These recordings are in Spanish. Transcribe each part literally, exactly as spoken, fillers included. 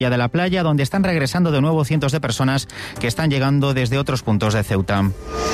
de la playa, donde están regresando de nuevo cientos de personas que están llegando desde otros puntos de Ceuta.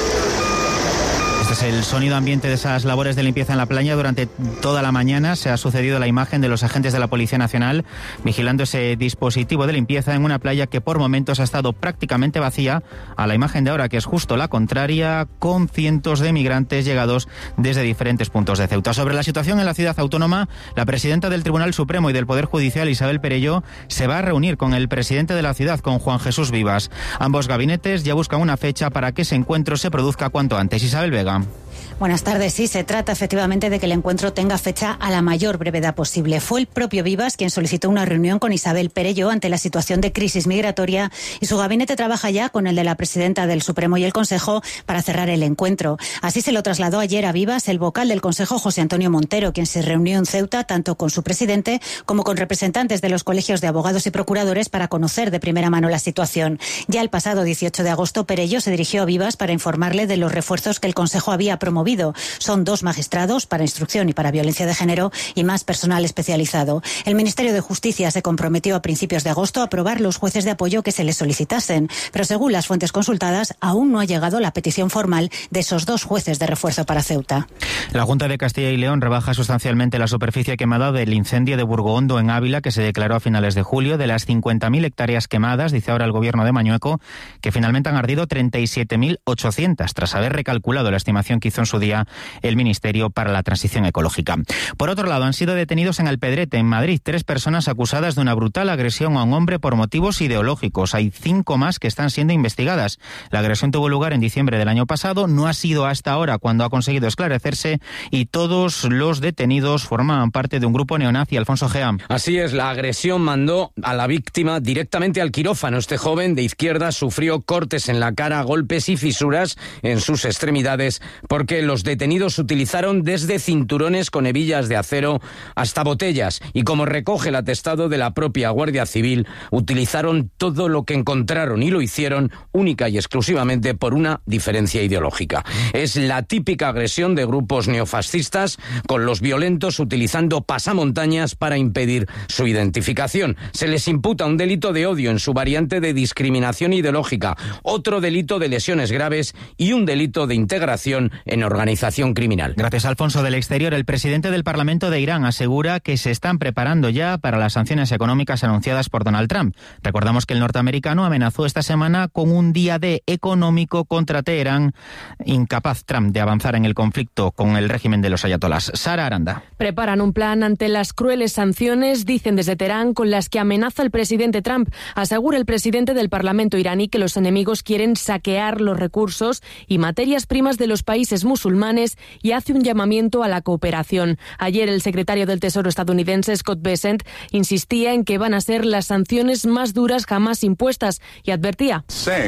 Este es el sonido ambiente de esas labores de limpieza en la playa. Durante toda la mañana se ha sucedido la imagen de los agentes de la Policía Nacional vigilando ese dispositivo de limpieza en una playa que por momentos ha estado prácticamente vacía, a la imagen de ahora que es justo la contraria, con cientos de migrantes llegados desde diferentes puntos de Ceuta. Sobre la situación en la ciudad autónoma, la presidenta del Tribunal Supremo y del Poder Judicial, Isabel Perelló, se va a reunir con el presidente de la ciudad, con Juan Jesús Vivas. Ambos gabinetes ya buscan una fecha para que ese encuentro se produzca cuanto antes. Isabel Vega. Buenas tardes. Sí, se trata efectivamente de que el encuentro tenga fecha a la mayor brevedad posible. Fue el propio Vivas quien solicitó una reunión con Isabel Perelló ante la situación de crisis migratoria y su gabinete trabaja ya con el de la presidenta del Supremo y el Consejo para cerrar el encuentro. Así se lo trasladó ayer a Vivas el vocal del Consejo, José Antonio Montero, quien se reunió en Ceuta tanto con su presidente como con representantes de los colegios de abogados y procuradores para conocer de primera mano la situación. Ya el pasado dieciocho de agosto, Perelló se dirigió a Vivas para informarle de los refuerzos que el Consejo había promovido. Son dos magistrados para instrucción y para violencia de género y más personal especializado. El Ministerio de Justicia se comprometió a principios de agosto a aprobar los jueces de apoyo que se les solicitasen, pero según las fuentes consultadas, aún no ha llegado la petición formal de esos dos jueces de refuerzo para Ceuta. La Junta de Castilla y León rebaja sustancialmente la superficie quemada del incendio de Burgohondo en Ávila, que se declaró a finales de julio. De las cincuenta mil hectáreas quemadas, dice ahora el gobierno de Mañueco, que finalmente han ardido treinta y siete mil ochocientas, tras haber recalculado la estimación que hizo en su día el Ministerio para la Transición Ecológica. Por otro lado, han sido detenidos en Alpedrete, en Madrid, tres personas acusadas de una brutal agresión a un hombre por motivos ideológicos. Hay cinco más que están siendo investigadas. La agresión tuvo lugar en diciembre del año pasado, no ha sido hasta ahora cuando ha conseguido esclarecerse, y todos los detenidos formaban parte de un grupo neonazi. Alfonso Gea. Así es, la agresión mandó a la víctima directamente al quirófano. Este joven de izquierda sufrió cortes en la cara, golpes y fisuras en sus extremidades, porque los detenidos utilizaron desde cinturones con hebillas de acero hasta botellas, y como recoge el atestado de la propia Guardia Civil, utilizaron todo lo que encontraron y lo hicieron única y exclusivamente por una diferencia ideológica. Es la típica agresión de grupos neofascistas, con los violentos utilizando pasamontañas para impedir su identificación. Se les imputa un delito de odio en su variante de discriminación ideológica, otro delito de lesiones graves y un delito de integración en organización criminal. Gracias, Alfonso. Del exterior, el presidente del Parlamento de Irán asegura que se están preparando ya para las sanciones económicas anunciadas por Donald Trump. Recordamos que el norteamericano amenazó esta semana con un día D económico contra Teherán, incapaz Trump de avanzar en el conflicto con el régimen de los ayatolás. Sara Aranda. Preparan un plan ante las crueles sanciones, dicen desde Teherán, con las que amenaza el presidente Trump. Asegura el presidente del Parlamento iraní que los enemigos quieren saquear los recursos y materias primas de los países musulmanes y hace un llamamiento a la cooperación. Ayer el secretario del Tesoro estadounidense, Scott Bessent, insistía en que van a ser las sanciones más duras jamás impuestas y advertía: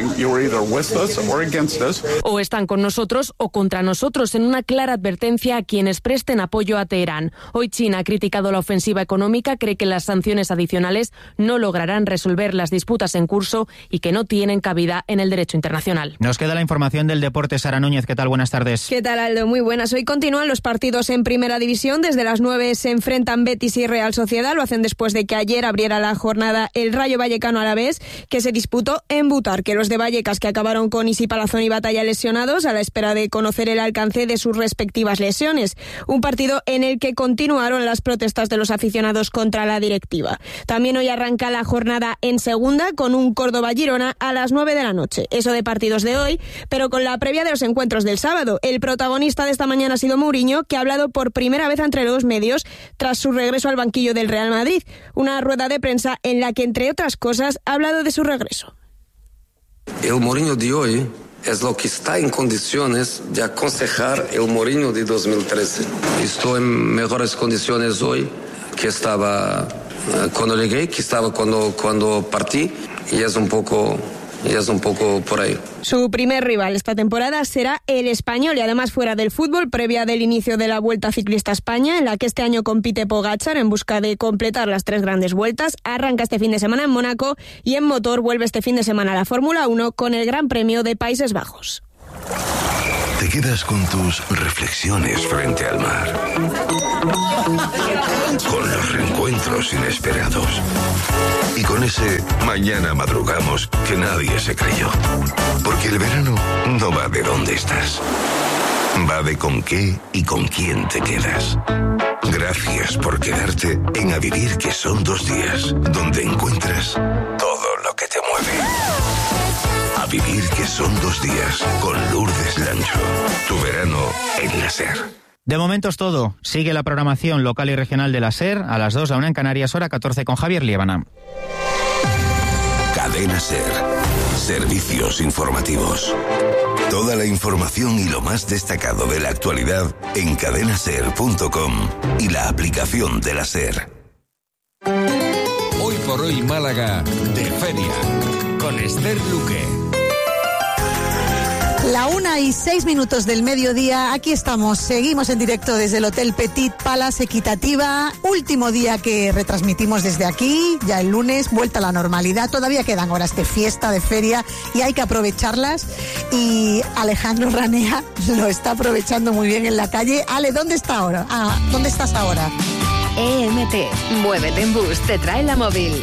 o están con nosotros o contra nosotros, en una clara advertencia a quienes presten apoyo a Teherán. Hoy China ha criticado la ofensiva económica, cree que las sanciones adicionales no lograrán resolver las disputas en curso y que no tienen cabida en el derecho internacional. Nos queda la información del deporte. Sara Núñez, ¿qué tal? Buenas tardes. ¿Qué tal, Aldo? Muy buenas. Hoy continúan los partidos en Primera División. Desde las nueve se enfrentan Betis y Real Sociedad. Lo hacen después de que ayer abriera la jornada el Rayo Vallecano Alavés, que se disputó en Butarque. Los de Vallecas, que acabaron con Isi Palazón y Batalla lesionados, a la espera de conocer el alcance de sus respectivas lesiones. Un partido en el que continuaron las protestas de los aficionados contra la directiva. También hoy arranca la jornada en Segunda con un Córdoba-Girona a las nueve de la noche. Eso de partidos de hoy, pero con la previa de los encuentros del sábado. El protagonista de esta mañana ha sido Mourinho, que ha hablado por primera vez entre los medios tras su regreso al banquillo del Real Madrid. Una rueda de prensa en la que, entre otras cosas, ha hablado de su regreso. El Mourinho de hoy es lo que está en condiciones de aconsejar el Mourinho de dos mil trece. Estoy en mejores condiciones hoy que estaba uh, cuando llegué, que estaba cuando, cuando partí, y es un poco... Y es un poco por ahí. Su primer rival esta temporada será el Español, y además fuera del fútbol, previa del inicio de la Vuelta Ciclista a España, en la que este año compite Pogačar en busca de completar las tres grandes vueltas. Arranca este fin de semana en Mónaco y en motor vuelve este fin de semana a la Fórmula uno con el Gran Premio de Países Bajos. Te quedas con tus reflexiones frente al mar, con los reencuentros inesperados y con ese mañana madrugamos que nadie se creyó. Porque el verano no va de dónde estás, va de con qué y con quién te quedas. Gracias por quedarte en A Vivir, que son dos días, donde encuentras todo lo que te mueve. A Vivir, que son dos días, con Lourdes Lancho. Tu verano en la SER. De momento es todo. Sigue la programación local y regional de la SER a las dos, a una en Canarias, hora catorce, con Javier Liébana. Cadena SER. Servicios informativos. Toda la información y lo más destacado de la actualidad en cadena ser punto com y la aplicación de la SER. Hoy por hoy Málaga de feria con Esther Luque. La una y seis minutos del mediodía, aquí estamos, seguimos en directo desde el Hotel Petit Palace Equitativa, último día que retransmitimos desde aquí, ya el lunes, vuelta a la normalidad, todavía quedan horas de fiesta, de feria, y hay que aprovecharlas, y Alejandro Ranea lo está aprovechando muy bien en la calle. Ale, ¿dónde está ahora? Ah, ¿dónde estás ahora? E M T, muévete en bus, te trae la móvil.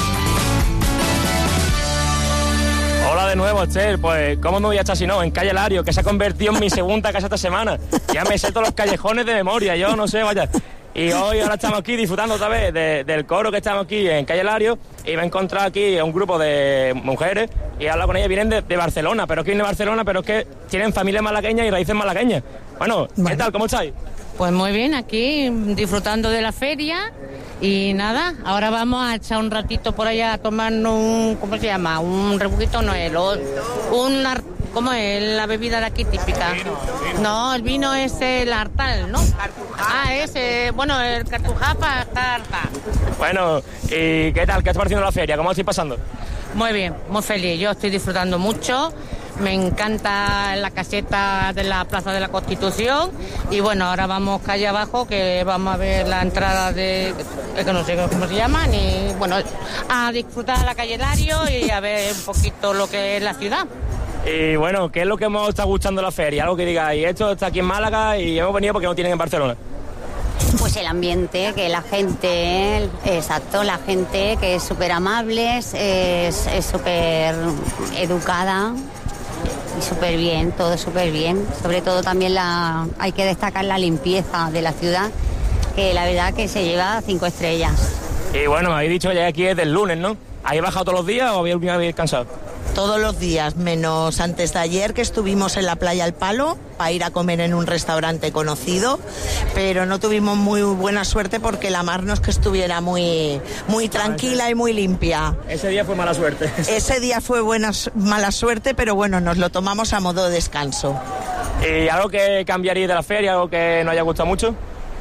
Hola de nuevo, Esther. Pues, ¿cómo me voy a echar si no? En Calle Lario, que se ha convertido en mi segunda casa esta semana. Ya me sé todos los callejones de memoria, yo no sé, vaya. Y hoy ahora estamos aquí disfrutando otra vez de, del coro que estamos aquí en Calle Lario, y me he encontrado aquí a un grupo de mujeres y he hablado con ellas. Vienen de, de Barcelona, pero es que vienen de Barcelona, pero es que tienen familia malagueña y raíces malagueñas. Bueno, ¿qué bueno. tal? ¿Cómo estáis? Pues muy bien, aquí disfrutando de la feria. Y nada, ahora vamos a echar un ratito por allá a tomarnos un, ¿cómo se llama? Un rebujito, no es, un, ¿cómo es la bebida de aquí típica? No, el vino es el Artal, ¿no? Ah, ese, bueno, el Cartujapa, tarta. Bueno, ¿y qué tal? ¿Qué está pareciendo la feria? ¿Cómo estáis pasando? Muy bien, muy feliz, yo estoy disfrutando mucho. Me encanta la caseta de la Plaza de la Constitución y bueno, ahora vamos calle abajo, que vamos a ver la entrada de, que no sé cómo se llaman, y bueno, a disfrutar de la calle Lario y a ver un poquito lo que es la ciudad. Y bueno, ¿qué es lo que hemos estado gustando en la feria? Algo que digáis, esto está aquí en Málaga y hemos venido porque no tienen en Barcelona. Pues el ambiente, que la gente, exacto, la gente que es súper amable, es súper educada. Y súper bien, todo súper bien. Sobre todo también la, hay que destacar la limpieza de la ciudad, que la verdad que se lleva cinco estrellas. Y bueno, me habéis dicho que ya aquí es del lunes, ¿no? ¿Habéis bajado todos los días o habéis, habéis descansado? Todos los días, menos antes de ayer, que estuvimos en la playa El Palo para ir a comer en un restaurante conocido, pero no tuvimos muy buena suerte porque la mar no es que estuviera muy, muy tranquila y muy limpia. Ese día fue mala suerte. Ese día fue buena, mala suerte, pero bueno, nos lo tomamos a modo de descanso. ¿Y algo que cambiaría de la feria, algo que no haya gustado mucho?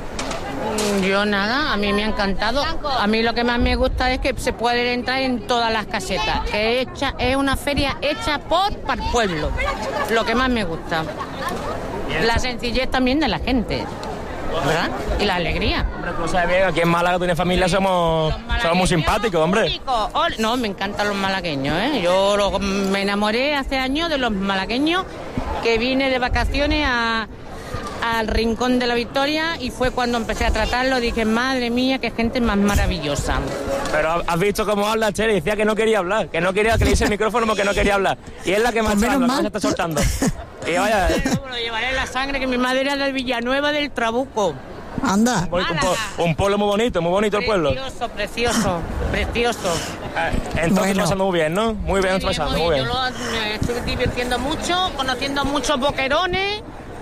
Yo nada, a mí me ha encantado. A mí lo que más me gusta es que se puede entrar en todas las casetas, que es, hecha, es una feria hecha por para el pueblo, lo que más me gusta. La sencillez también de la gente, ¿verdad? Y la alegría. Hombre, tú sabes bien, aquí en Málaga, tú tienes familia, somos, somos muy simpáticos, hombre. No, me encantan los malagueños, ¿eh? Yo lo, me enamoré hace años de los malagueños, que vine de vacaciones a... al Rincón de la Victoria y fue cuando empecé a tratarlo, dije, madre mía, qué gente más maravillosa. Pero has visto cómo habla, Cheri, decía que no quería hablar, que no quería que le diese el micrófono porque no quería hablar. Y es la que más habla, que se está soltando. Y vaya... Lo llevaré en la sangre, que mi madre era de Villanueva del Trabuco. Anda. Un, un pueblo muy bonito, muy bonito el pueblo. Precioso, precioso, precioso. Entonces bueno. Pasando muy bien, ¿no? Muy bien, muy bien, pasando, muy bien. Yo lo, me estoy divirtiendo mucho, conociendo muchos boquerones.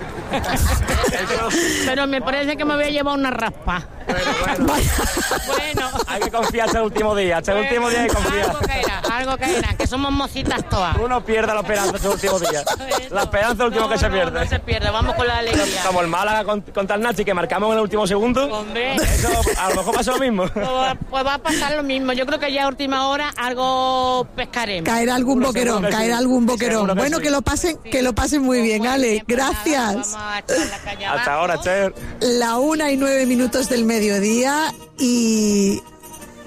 Pero me parece que me voy a llevar una raspa. Bueno, bueno. Bueno. Hay que confiar hasta el último día. Hasta el bueno, último día hay que confiar. Algo caerá, algo caerá, que somos mocitas todas. Uno pierde la esperanza hasta el último día. La esperanza es lo último no, que se no, pierde. No se pierde, vamos con la alegría. Como el Málaga contra el Nachi, que marcamos en el último segundo. Hombre. Eso, a lo mejor pasa lo mismo. Pues, pues va a pasar lo mismo. Yo creo que ya a última hora algo pescaremos. Caerá algún seguro, boquerón, seguro caerá sí. algún boquerón. Que bueno, sí. que lo pasen, sí. que lo pasen muy bien, Ale. Gracias. Vamos a echar la caña Hasta ahora, Cher. La una y nueve minutos del mediodía y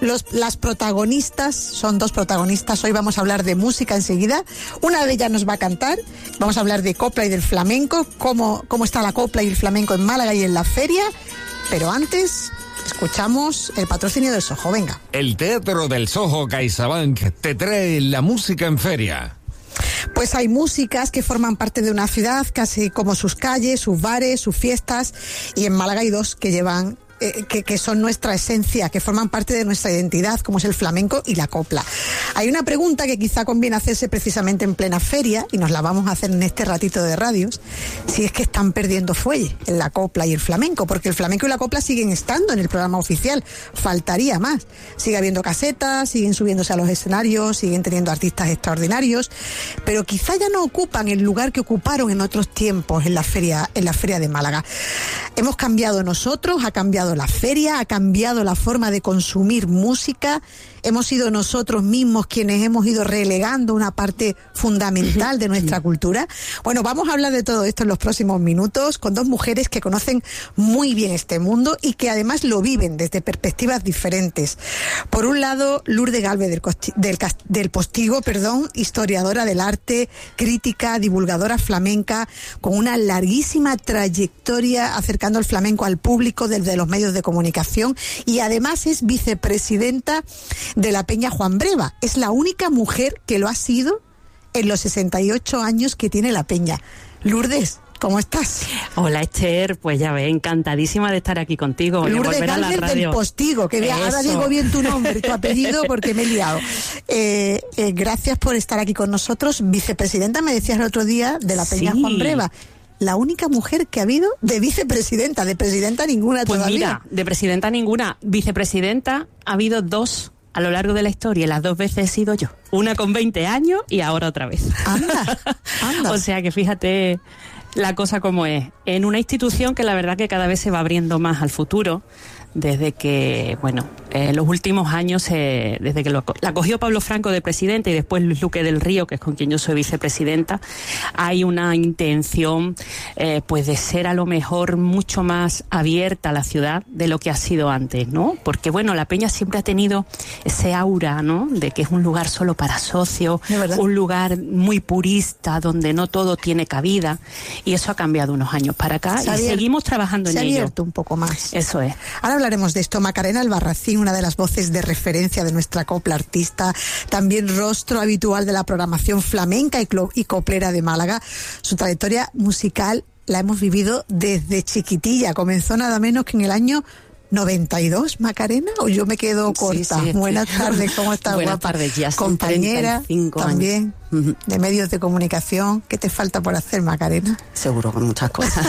Los, las protagonistas, son dos protagonistas, hoy vamos a hablar de música enseguida. Una de ellas nos va a cantar, vamos a hablar de copla y del flamenco, cómo, cómo está la copla y el flamenco en Málaga y en la feria, pero antes... escuchamos el patrocinio del Soho, venga. El Teatro del Soho CaixaBank te trae la música en feria. Pues hay músicas que forman parte de una ciudad, casi como sus calles, sus bares, sus fiestas, y en Málaga hay dos que llevan... Eh, que, que son nuestra esencia, que forman parte de nuestra identidad, como es el flamenco y la copla. Hay una pregunta que quizá conviene hacerse precisamente en plena feria, y nos la vamos a hacer en este ratito de radios, si es que están perdiendo fuelle en la copla y el flamenco, porque el flamenco y la copla siguen estando en el programa oficial, faltaría más. Sigue habiendo casetas, siguen subiéndose a los escenarios, siguen teniendo artistas extraordinarios, pero quizá ya no ocupan el lugar que ocuparon en otros tiempos en la feria, en la feria de Málaga. Hemos cambiado nosotros, ha cambiado la feria, ha cambiado la forma de consumir música, hemos sido nosotros mismos quienes hemos ido relegando una parte fundamental de nuestra cultura. Bueno, vamos a hablar de todo esto en los próximos minutos con dos mujeres que conocen muy bien este mundo y que además lo viven desde perspectivas diferentes. Por un lado, Lourdes Gálvez del, del, del Postigo, perdón, historiadora del arte, crítica, divulgadora flamenca, con una larguísima trayectoria acercando el flamenco al público desde los medios de comunicación, y además es vicepresidenta de la Peña Juan Breva. Es la única mujer que lo ha sido en los sesenta y ocho años que tiene la Peña. Lourdes, ¿cómo estás? Hola, Esther, pues ya ves, encantadísima de estar aquí contigo. Voy Lourdes a volver a la Gálvez radio. del Postigo, que vea, ahora digo bien tu nombre, tu apellido, porque me he liado. Eh, eh, gracias por estar aquí con nosotros. Vicepresidenta, me decías el otro día, de la Peña Sí. Juan Breva. La única mujer que ha habido de vicepresidenta, de presidenta ninguna Pues todavía. mira, de presidenta ninguna, vicepresidenta ha habido dos a lo largo de la historia, y las dos veces he sido yo. Una con veinte años y ahora otra vez. Anda, anda. O sea que fíjate la cosa como es. En una institución que la verdad que cada vez se va abriendo más al futuro, desde que, bueno, en eh, los últimos años, eh, desde que lo, la cogió Pablo Franco de presidente y después Luis Luque del Río, que es con quien yo soy vicepresidenta, hay una intención eh, pues de ser a lo mejor mucho más abierta a la ciudad de lo que ha sido antes, ¿no? Porque, bueno, la Peña siempre ha tenido ese aura, ¿no?, de que es un lugar solo para socios, un lugar muy purista, donde no todo tiene cabida, y eso ha cambiado unos años para acá, Se y abier- seguimos trabajando en se ha ello. abierto un poco más. Eso es. Ahora hablaremos de esto. Macarena Albarracín, una de las voces de referencia de nuestra copla artista, también rostro habitual de la programación flamenca y, clo- y coplera de Málaga. Su trayectoria musical la hemos vivido desde chiquitilla. Comenzó nada menos que en el año noventa y dos, Macarena, o yo me quedo corta. sí, Buenas sí. tardes, ¿cómo estás, Buenas guapa? tardes, ya son Compañera treinta y cinco también años. de medios de comunicación. ¿Qué te falta por hacer, Macarena? Seguro, con muchas cosas.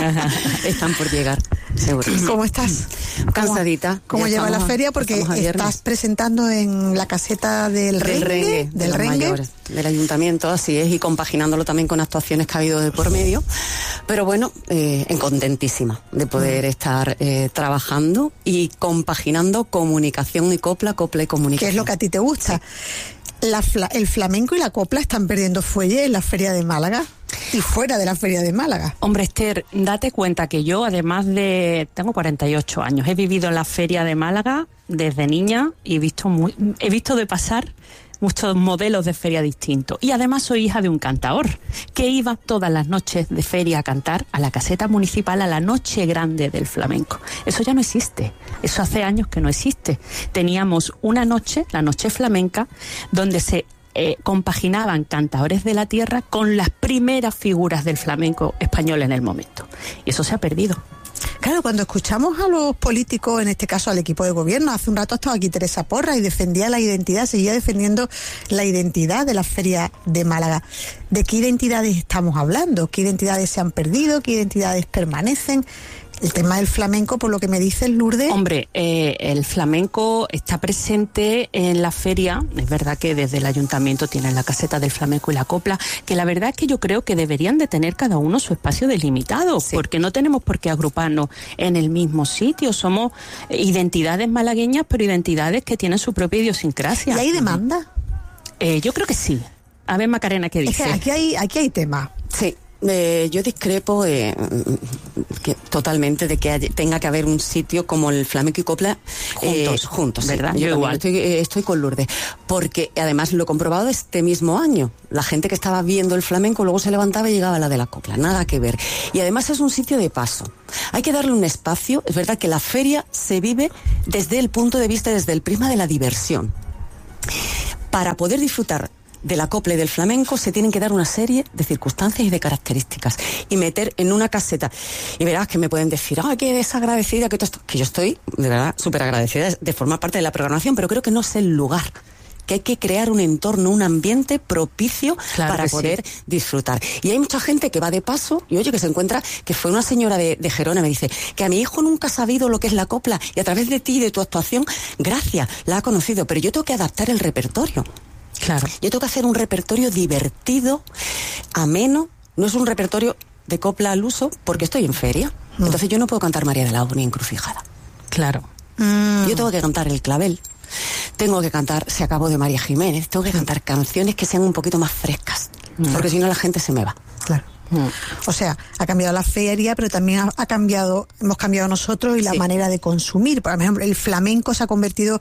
Están por llegar, seguro. ¿Cómo estás? Cansadita. ¿Cómo Ya lleva la estamos a- feria? Porque estamos a viernes. estás presentando en la caseta del, Del Rengue, Rengue, de del los Rengue. mayores, del ayuntamiento, así es, y compaginándolo también con actuaciones que ha habido de por medio. Pero bueno, eh, contentísima de poder estar eh, trabajando y compaginando comunicación y copla, copla y comunicación. ¿Qué es lo que a ti te gusta? La fla- el flamenco y la copla están perdiendo fuelle en la feria de Málaga y fuera de la feria de Málaga. Hombre, Esther, date cuenta que yo, además de... Tengo cuarenta y ocho años, he vivido en la feria de Málaga desde niña y he visto, muy, he visto de pasar muchos modelos de feria distintos. Y además soy hija de un cantaor que iba todas las noches de feria a cantar a la caseta municipal a la noche grande del flamenco. Eso ya no existe. Eso hace años que no existe. Teníamos una noche, la noche flamenca, donde se eh, compaginaban cantaores de la tierra con las primeras figuras del flamenco español en el momento. Y eso se ha perdido. Claro, cuando escuchamos a los políticos, en este caso al equipo de gobierno, hace un rato estaba aquí Teresa Porra y defendía la identidad, seguía defendiendo la identidad de la feria de Málaga. ¿De qué identidades estamos hablando? ¿Qué identidades se han perdido? ¿Qué identidades permanecen? El tema del flamenco, por lo que me dices, Lourdes. Hombre, eh, el flamenco está presente en la feria. Es verdad que desde el ayuntamiento tienen la caseta del flamenco y la copla, que la verdad es que yo creo que deberían de tener cada uno su espacio delimitado, sí, porque no tenemos por qué agruparnos en el mismo sitio. Somos identidades malagueñas, pero identidades que tienen su propia idiosincrasia. ¿Y hay demanda? Eh, yo creo que sí. A ver, Macarena, ¿qué dice? Es que aquí hay, aquí hay tema. Sí. Eh, yo discrepo eh, que, totalmente de que haya, tenga que haber un sitio como el flamenco y copla juntos, eh, juntos, ¿verdad? Sí. Yo, yo igual estoy, eh, estoy con Lourdes, porque además lo he comprobado este mismo año. La gente que estaba viendo el flamenco luego se levantaba y llegaba a la de la copla, nada que ver. Y además es un sitio de paso. Hay que darle un espacio. Es verdad que la feria se vive desde el punto de vista, desde el prisma de la diversión. Para poder disfrutar de la copla y del flamenco se tienen que dar una serie de circunstancias y de características y meter en una caseta. Y verás que me pueden decir, ¡ay, qué desagradecida! Que, esto... que yo estoy, de verdad, súper agradecida de formar parte de la programación, pero creo que no es el lugar. Que hay que crear un entorno, un ambiente propicio claro para poder sí. disfrutar. Y hay mucha gente que va de paso y oye, que se encuentra, que fue una señora de, de Gerona, me dice, que a mi hijo nunca ha sabido lo que es la copla y a través de ti y de tu actuación, gracias, la ha conocido, pero yo tengo que adaptar el repertorio. Claro. Yo tengo que hacer un repertorio divertido, ameno, no es un repertorio de copla al uso porque estoy en feria. Mm. Entonces yo no puedo cantar María de la O ni Encrucijada. Claro. Mm. Yo tengo que cantar El Clavel. Tengo que cantar Se acabó de María Jiménez. Tengo que cantar canciones que sean un poquito más frescas. Mm. Porque si no la gente se me va. Claro. Mm. O sea, ha cambiado la feria, pero también ha, ha cambiado, hemos cambiado nosotros y la sí. manera de consumir. Por ejemplo, el flamenco se ha convertido,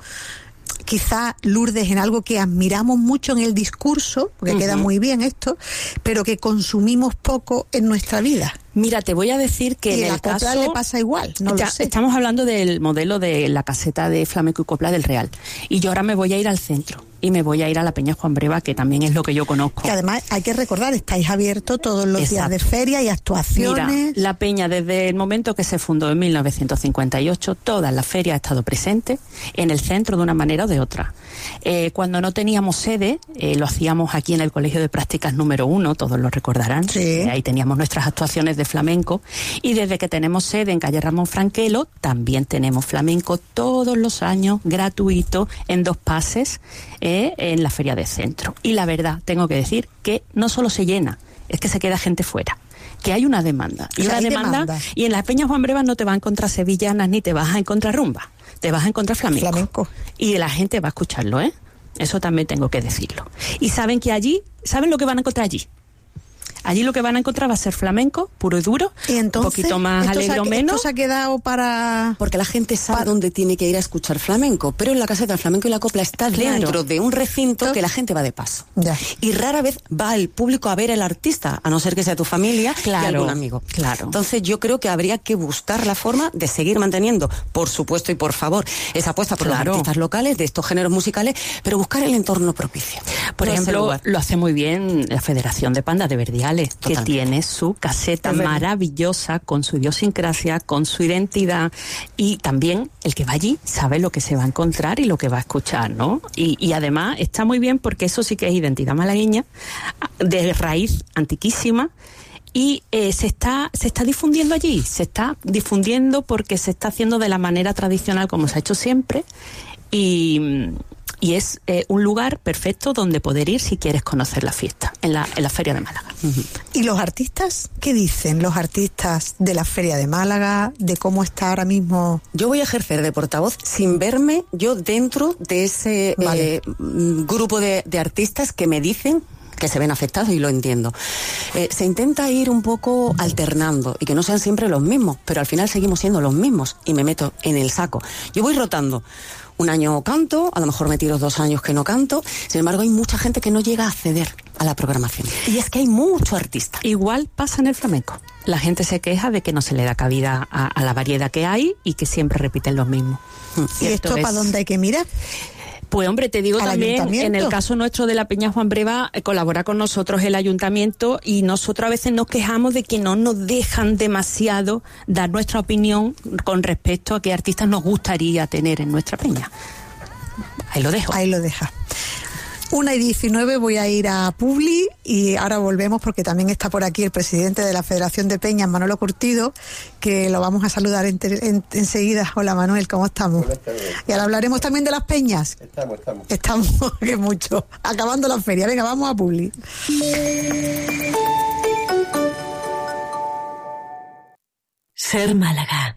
quizá, Lourdes, en algo que admiramos mucho en el discurso, porque uh-huh. queda muy bien esto, pero que consumimos poco en nuestra vida. Mira, te voy a decir que y en la el copla caso le pasa igual, no ya, lo sé. Estamos hablando del modelo de la caseta de flamenco y copla del Real. Y yo ahora me voy a ir al centro. Y me voy a ir a la Peña Juan Breva, que también es lo que yo conozco. Que además hay que recordar, estáis abiertos todos los Exacto. días de feria y actuaciones. Mira, la Peña, desde el momento que se fundó en mil novecientos cincuenta y ocho, toda la feria ha estado presente en el centro de una manera o de otra. Eh, cuando no teníamos sede, eh, lo hacíamos aquí en el Colegio de Prácticas número uno, todos lo recordarán. Sí. Eh, ahí teníamos nuestras actuaciones de flamenco. Y desde que tenemos sede en calle Ramón Franquelo, también tenemos flamenco todos los años, gratuito, en dos pases, eh, en la feria de centro. Y la verdad, tengo que decir que no solo se llena, es que se queda gente fuera. Que hay una demanda. Y una demanda, demanda. Y en las Peñas Juan Breva no te vas a encontrar sevillanas ni te vas a encontrar rumba. Te vas a encontrar flamenco. flamenco. Y la gente va a escucharlo, ¿eh? Eso también tengo que decirlo. Y saben que allí, ¿saben lo que van a encontrar allí? Allí lo que van a encontrar va a ser flamenco, puro y duro, y entonces, un poquito más alegre o menos. Esto se ha quedado para... Porque la gente sabe para... dónde tiene que ir a escuchar flamenco, pero en la caseta del flamenco y la copla está claro. dentro de un recinto entonces, que la gente va de paso. Ya. Y rara vez va el público a ver al artista, a no ser que sea tu familia claro, y algún amigo. Claro. Entonces yo creo que habría que buscar la forma de seguir manteniendo, por supuesto y por favor, esa apuesta por claro. los artistas locales, de estos géneros musicales, pero buscar el entorno propicio. Por no ejemplo, lo hace muy bien la Federación de Pandas de Verdiales, Totalmente. que tiene su caseta maravillosa, con su idiosincrasia, con su identidad, y también el que va allí sabe lo que se va a encontrar y lo que va a escuchar, ¿no? Y, y además está muy bien porque eso sí que es identidad malagueña, de raíz antiquísima, y eh, se está se está difundiendo allí, se está difundiendo porque se está haciendo de la manera tradicional como se ha hecho siempre, y... Y es eh, un lugar perfecto donde poder ir si quieres conocer la fiesta, en la, en la Feria de Málaga. Uh-huh. ¿Y los artistas? ¿Qué dicen los artistas de la Feria de Málaga? ¿De cómo está ahora mismo? Yo voy a ejercer de portavoz sin verme yo dentro de ese vale. eh, grupo de, de artistas que me dicen que se ven afectados, y lo entiendo. Eh, se intenta ir un poco alternando y que no sean siempre los mismos, pero al final seguimos siendo los mismos y me meto en el saco. Yo voy rotando. Un año canto, a lo mejor me tiro dos años que no canto, sin embargo hay mucha gente que no llega a acceder a la programación. Y es que hay mucho artista. Igual pasa en el flamenco. La gente se queja de que no se le da cabida a, a la variedad que hay y que siempre repiten los mismos. ¿Y esto para dónde hay que mirar? Pues hombre, te digo también, en el caso nuestro de la Peña Juan Breva, eh, colabora con nosotros el ayuntamiento, y nosotros a veces nos quejamos de que no nos dejan demasiado dar nuestra opinión con respecto a qué artistas nos gustaría tener en nuestra peña. Ahí lo dejo. Ahí lo deja. Una y diecinueve, voy a ir a Publi y ahora volvemos porque también está por aquí el presidente de la Federación de Peñas, Manolo Curtido, que lo vamos a saludar en, en, enseguida. Hola Manuel, ¿cómo estamos? Y ahora hablaremos también de las peñas. Estamos, estamos. Estamos, que mucho. Acabando la feria. Venga, vamos a Publi. Ser Málaga.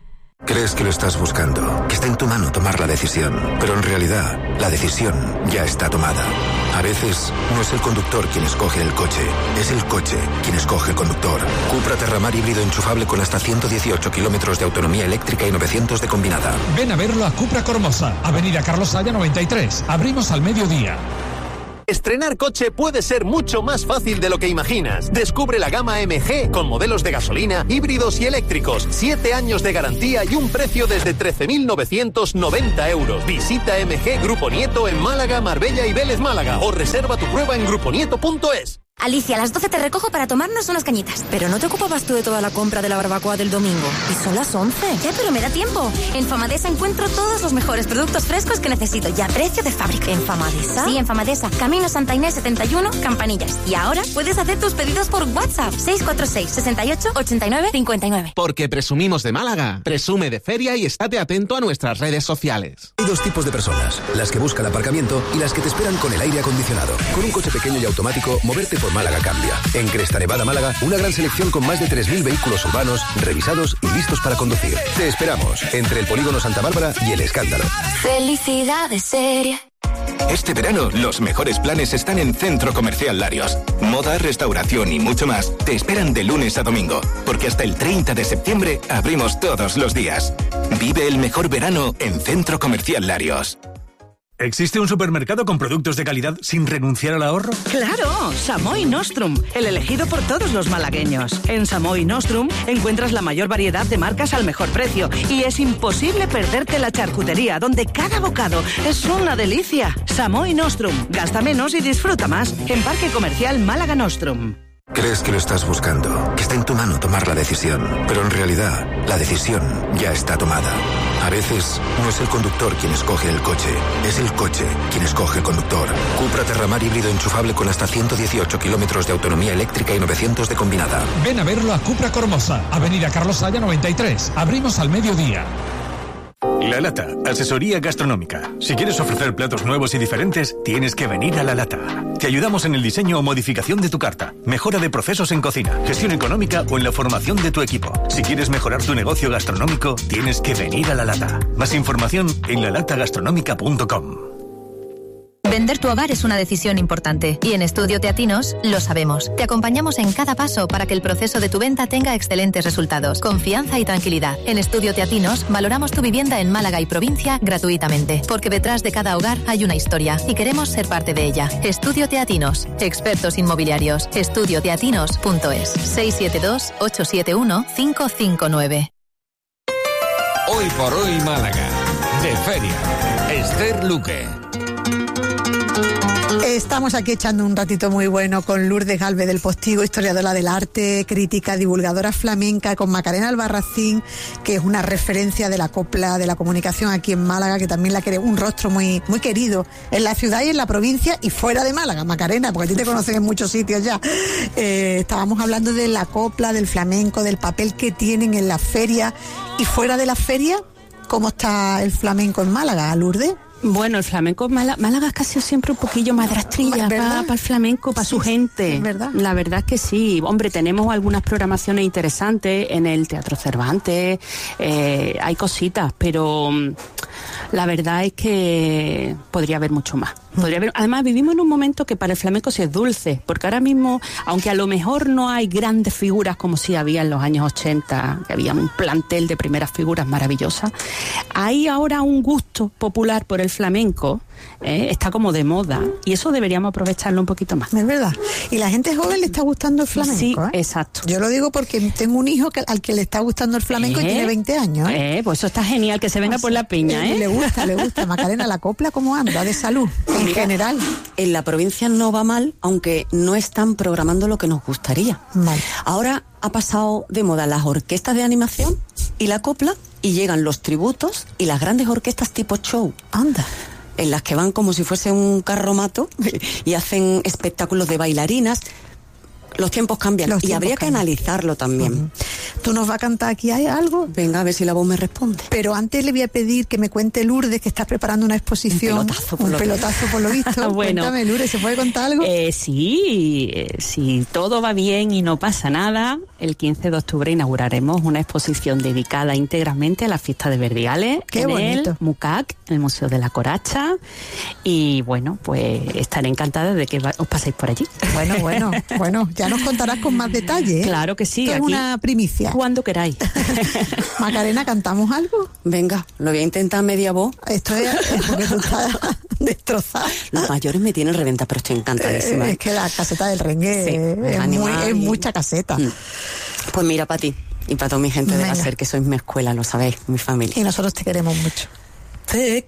Crees que lo estás buscando, que está en tu mano tomar la decisión, pero en realidad la decisión ya está tomada. A veces no es el conductor quien escoge el coche, es el coche quien escoge el conductor. Cupra Terramar híbrido enchufable con hasta ciento dieciocho kilómetros de autonomía eléctrica y novecientos de combinada. Ven a verlo a Cupra Cormosa, Avenida Carlos Saya noventa y tres. Abrimos al mediodía. Estrenar coche puede ser mucho más fácil de lo que imaginas. Descubre la gama M G con modelos de gasolina, híbridos y eléctricos. Siete años de garantía y un precio desde trece mil novecientos noventa euros. Visita M G Grupo Nieto en Málaga, Marbella y Vélez Málaga o reserva tu prueba en grupo nieto punto es. Alicia, a las doce te recojo para tomarnos unas cañitas. Pero no te ocupabas tú de toda la compra de la barbacoa del domingo. Y son las once. Ya, pero me da tiempo. En Famadesa encuentro todos los mejores productos frescos que necesito y a precio de fábrica. ¿En Famadesa? Sí, en Famadesa. Camino Santa Inés setenta y uno, Campanillas. Y ahora puedes hacer tus pedidos por WhatsApp. seis cuatro seis, sesenta y ocho, ochenta y nueve, cincuenta y nueve. Porque presumimos de Málaga. Presume de Feria y estate atento a nuestras redes sociales. Hay dos tipos de personas. Las que buscan aparcamiento y las que te esperan con el aire acondicionado. Con un coche pequeño y automático, moverte por Málaga cambia. En Cresta Nevada, Málaga, una gran selección con más de tres mil vehículos urbanos, revisados y listos para conducir. Te esperamos entre el Polígono Santa Bárbara y El Escándalo. Felicidades seria. Este verano, los mejores planes están en Centro Comercial Larios. Moda, restauración y mucho más te esperan de lunes a domingo, porque hasta el treinta de septiembre abrimos todos los días. Vive el mejor verano en Centro Comercial Larios. ¿Existe un supermercado con productos de calidad sin renunciar al ahorro? ¡Claro! Samoy Nostrum, el elegido por todos los malagueños. En Samoy Nostrum encuentras la mayor variedad de marcas al mejor precio y es imposible perderte la charcutería, donde cada bocado es una delicia. Samoy Nostrum, gasta menos y disfruta más. En Parque Comercial Málaga Nostrum. Crees que lo estás buscando, que está en tu mano tomar la decisión, pero en realidad la decisión ya está tomada. A veces no es el conductor quien escoge el coche, es el coche quien escoge el conductor. Cupra Terramar híbrido enchufable con hasta ciento dieciocho kilómetros de autonomía eléctrica y novecientos de combinada. Ven a verlo a Cupra Cormosa, Avenida Carlos Saya noventa y tres. Abrimos al mediodía. La Lata, asesoría gastronómica. Si quieres ofrecer platos nuevos y diferentes, tienes que venir a La Lata. Te ayudamos en el diseño o modificación de tu carta, mejora de procesos en cocina, gestión económica o en la formación de tu equipo. Si quieres mejorar tu negocio gastronómico, tienes que venir a La Lata. Más información en la lata gastronómica punto com. Vender tu hogar es una decisión importante y en Estudio Teatinos lo sabemos. Te acompañamos en cada paso para que el proceso de tu venta tenga excelentes resultados, confianza y tranquilidad. En Estudio Teatinos valoramos tu vivienda en Málaga y provincia gratuitamente, porque detrás de cada hogar hay una historia y queremos ser parte de ella. Estudio Teatinos, expertos inmobiliarios. estudio teatinos punto es. seis siete dos, ocho siete uno, cinco cinco nueve. Hoy por hoy Málaga, de Feria. Esther Luque. Estamos aquí echando un ratito muy bueno con Lourdes Galvez del Postigo, historiadora del arte, crítica, divulgadora flamenca, con Macarena Albarracín, que es una referencia de la copla, de la comunicación aquí en Málaga, que también la quiere, un rostro muy, muy querido en la ciudad y en la provincia y fuera de Málaga, Macarena, porque a ti te conocen en muchos sitios ya. Eh, estábamos hablando de la copla, del flamenco, del papel que tienen en la feria y fuera de la feria. ¿Cómo está el flamenco en Málaga, Lourdes? Bueno, el flamenco, Málaga, Málaga es casi siempre un poquillo más rastrilla para pa el flamenco, para sí, su gente. Es verdad. La verdad es que sí. Hombre, tenemos algunas programaciones interesantes en el Teatro Cervantes, eh, hay cositas, pero la verdad es que podría haber mucho más. Podría haber, además, vivimos en un momento que para el flamenco sí es dulce, porque ahora mismo, aunque a lo mejor no hay grandes figuras como sí había en los años ochenta, que había un plantel de primeras figuras maravillosas, hay ahora un gusto popular por el flamenco, eh, está como de moda, y eso deberíamos aprovecharlo un poquito más. Es verdad. Y la gente joven le está gustando el flamenco. Sí, ¿eh? Exacto. Yo lo digo porque tengo un hijo que, al que le está gustando el flamenco eh, y tiene veinte años. ¿eh? Eh, pues eso está genial, que se venga por la piña. ¿eh? Le gusta, le gusta. Macarena, la copla, ¿cómo anda? De salud, en Mira, general. En la provincia no va mal, aunque no están programando lo que nos gustaría. Mal. Ahora ha pasado de moda las orquestas de animación y la copla, y llegan los tributos y las grandes orquestas tipo show. Anda. En las que van como si fuese un carromato y hacen espectáculos de bailarinas. Los tiempos cambian los y tiempos habría cambian. Que analizarlo también. Uh-huh. ¿Tú nos vas a cantar aquí hay algo? Venga, a ver si la voz me responde. Pero antes le voy a pedir que me cuente Lourdes, que estás preparando una exposición. Un pelotazo por, un lo, pelotazo por lo visto. Bueno, cuéntame, Lourdes, ¿se puede contar algo? Eh, sí, eh, si todo va bien y no pasa nada, el quince de octubre inauguraremos una exposición dedicada íntegramente a la fiesta de Verdiales. Qué en bonito. el MUCAC, el Museo de la Coracha. Y bueno, pues estaré encantada de que va- os paséis por allí. Bueno, bueno, bueno, ya nos contarás con más detalle, ¿eh? Claro que sí. Esto es aquí, una primicia. cuando queráis. Macarena, ¿cantamos algo? Venga, lo voy a intentar a media voz. Esto es, es porque tú estás destrozada. Los mayores me tienen reventa, pero estoy encantadísima. Eh, es que la caseta del rengue Sí, es, muy, animal es y- mucha caseta. Mm. Pues mira, para ti y para toda mi gente de la Venga. SER, que sois mi escuela, lo sabéis, mi familia. Y nosotros te queremos mucho. Te